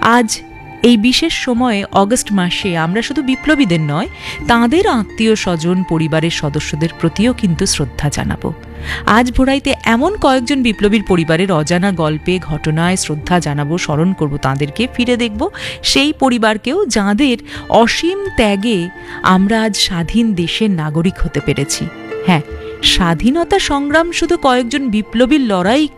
আজ এই বিশেষ সময়ে অগস্ট মাসে আমরা শুধু বিপ্লবীদের নয়, তাঁদের আত্মীয় স্বজন পরিবারের সদস্যদের প্রতিও কিন্তু শ্রদ্ধা জানাবো। আজ ভোরাইতে এমন কয়েকজন বিপ্লবীর পরিবারের অজানা গল্পে ঘটনায় শ্রদ্ধা জানাবো, স্মরণ করব তাঁদেরকে, ফিরে দেখব সেই পরিবারকেও যাঁদের অসীম ত্যাগে আমরা আজ স্বাধীন দেশের নাগরিক হতে পেরেছি। হ্যাঁ, স্বাধীনতা সংগ্রাম শুধু কয়েকজন বিপ্লবীর লড়াই